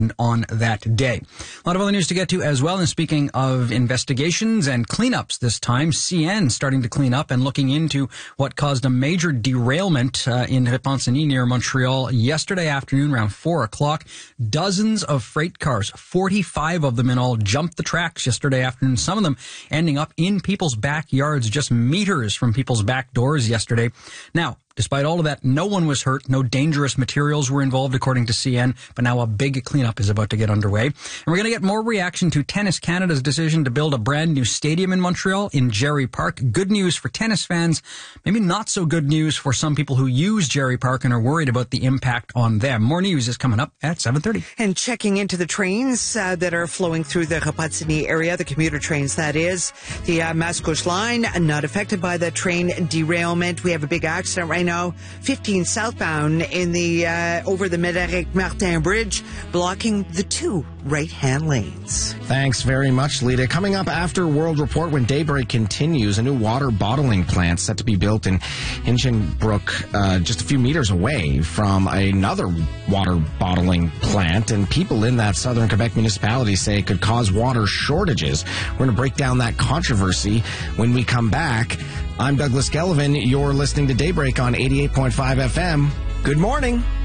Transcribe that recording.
on that day. A lot of other news to get to as well. And speaking of investigations and cleanups this time, CN starting to clean up and looking into what caused a major derailment in Repentigny near Montreal yesterday afternoon around 4 o'clock. Dozens of freight cars, 45 of them in all, jumped the tracks yesterday afternoon, some of them ending up in people's backyards, just meters from people's back doors yesterday. Now, despite all of that, no one was hurt. No dangerous materials were involved, according to CN. But now a big cleanup is about to get underway. And we're going to get more reaction to Tennis Canada's decision to build a brand new stadium in Montreal, in Gerry Park. Good news for tennis fans. Maybe not so good news for some people who use Gerry Park and are worried about the impact on them. More news is coming up at 7:30. And checking into the trains that are flowing through the Repentigny area, the commuter trains, that is. The Mascouche line, not affected by the train derailment. We have a big accident right now, 15 southbound in the over the Médéric Martin Bridge, blocking the two right-hand lanes. Thanks very much, Lita. Coming up after World Report, when Daybreak continues, a new water bottling plant set to be built in Hinchinbrook, just a few meters away from another water bottling plant, and people in that southern Quebec municipality say it could cause water shortages. We're going to break down that controversy when we come back. I'm Douglas Gelvin. You're listening to Daybreak on 88.5 FM. Good morning.